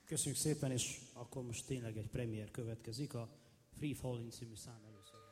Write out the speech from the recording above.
Köszönjük szépen, és akkor most tényleg egy premier következik, a Free Falling című szám előtt.